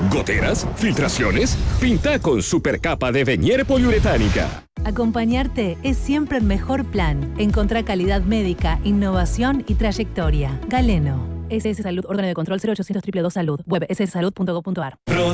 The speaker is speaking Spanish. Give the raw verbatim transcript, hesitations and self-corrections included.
¿Goteras? ¿Filtraciones? Pinta con supercapa de Venier poliuretánica. Acompañarte es siempre el mejor plan. Encontrá calidad médica, innovación y trayectoria. Galeno. S S Salud, órgano de control cero ochocientos dos dos dos Salud. Web s s salud punto gov punto ar.